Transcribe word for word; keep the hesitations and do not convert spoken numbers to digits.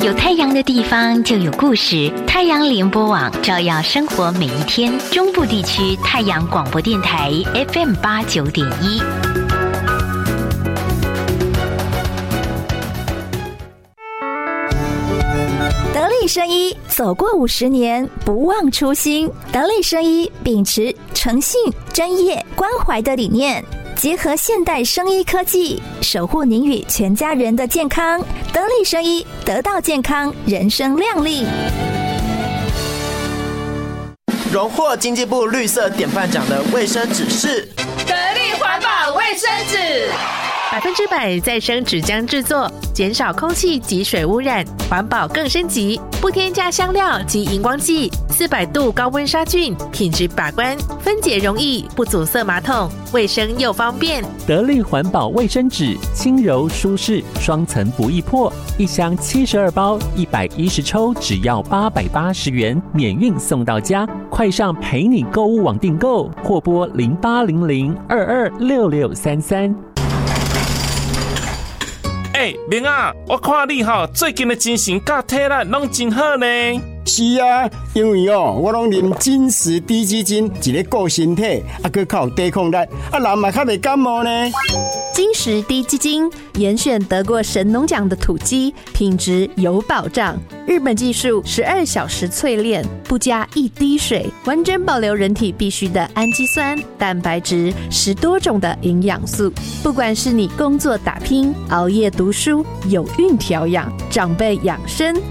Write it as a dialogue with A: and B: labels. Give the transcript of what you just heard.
A: 有太阳的地方就有故事，太阳联播网照耀生活每一天。中部地区太阳广播电台 F M 八九点一。
B: 得力生医走过五十年，不忘初心。得力生医秉持诚信、专业、关怀的理念，结合现代生医科技，守护您与全家人的健康。得力生医，得到健康，人生亮丽。
C: 荣获经济部绿色典范奖的卫生纸是
D: 得力环保卫生纸，
E: 百分之百再生纸浆制作，减少空气及水污染，环保更升级，不添加香料及荧光剂，四百度高温杀菌，品质把关，分解容易，不阻塞马桶，卫生又方便。
F: 得力环保卫生纸，轻柔舒适，双层不易破，一箱七十二包，一百一十抽，只要八百八十元，免运送到家。快上陪你购物网订购，或拨零八零零二二六六三三。
G: 哎、欸，明啊，我看你吼最近的精神甲体力拢真好呢。
H: 是啊，因为哦，我拢啉金石低基金，一个顾身体，啊，佮较有抵抗力，啊，人嘛较袂感冒呢。
I: 金石低基金严选得过神农奖的土鸡，品质有保障。日本技术十二小时淬炼，不加一滴水，完整保留人体必需的氨基酸、蛋白质，十多种的营养素。不管是你工作打拼、熬夜读书、有孕调养、长辈养生，